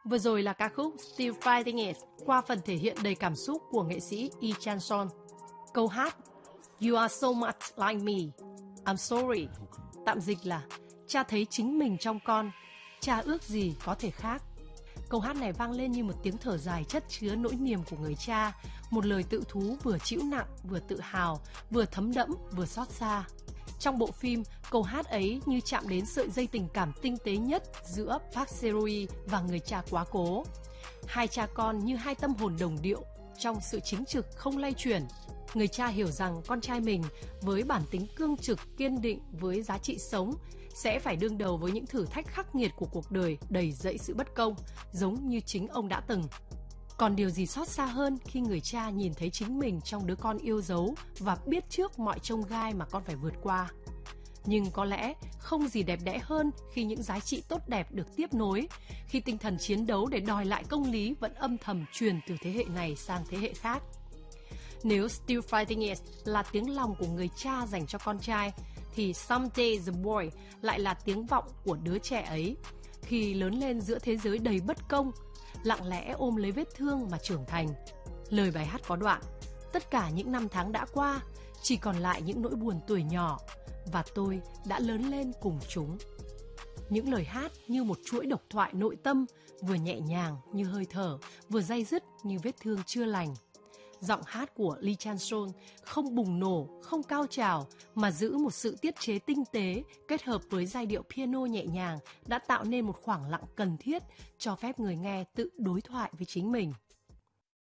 Vừa rồi là ca khúc Still Fighting It qua phần thể hiện đầy cảm xúc của nghệ sĩ Lee Chan-song. Câu hát You are so much like me, I'm sorry. Tạm dịch là cha thấy chính mình trong con, cha ước gì có thể khác. Câu hát này vang lên như một tiếng thở dài chất chứa nỗi niềm của người cha, một lời tự thú vừa trĩu nặng, vừa tự hào, vừa thấm đẫm, vừa xót xa. Trong bộ phim, câu hát ấy như chạm đến sợi dây tình cảm tinh tế nhất giữa Park Se-ri và người cha quá cố. Hai cha con như hai tâm hồn đồng điệu trong sự chính trực không lay chuyển. Người cha hiểu rằng con trai mình với bản tính cương trực, kiên định với giá trị sống sẽ phải đương đầu với những thử thách khắc nghiệt của cuộc đời đầy dẫy sự bất công, giống như chính ông đã từng. Còn điều gì xót xa hơn khi người cha nhìn thấy chính mình trong đứa con yêu dấu và biết trước mọi chông gai mà con phải vượt qua. Nhưng có lẽ không gì đẹp đẽ hơn khi những giá trị tốt đẹp được tiếp nối, khi tinh thần chiến đấu để đòi lại công lý vẫn âm thầm truyền từ thế hệ này sang thế hệ khác. Nếu Still Fighting It là tiếng lòng của người cha dành cho con trai, thì Someday the Boy lại là tiếng vọng của đứa trẻ ấy, khi lớn lên giữa thế giới đầy bất công, lặng lẽ ôm lấy vết thương mà trưởng thành. Lời bài hát có đoạn: tất cả những năm tháng đã qua, chỉ còn lại những nỗi buồn tuổi nhỏ, và tôi đã lớn lên cùng chúng. Những lời hát như một chuỗi độc thoại nội tâm, vừa nhẹ nhàng như hơi thở, vừa day dứt như vết thương chưa lành. Giọng hát của Lee Chan-song không bùng nổ, không cao trào, mà giữ một sự tiết chế tinh tế kết hợp với giai điệu piano nhẹ nhàng đã tạo nên một khoảng lặng cần thiết cho phép người nghe tự đối thoại với chính mình.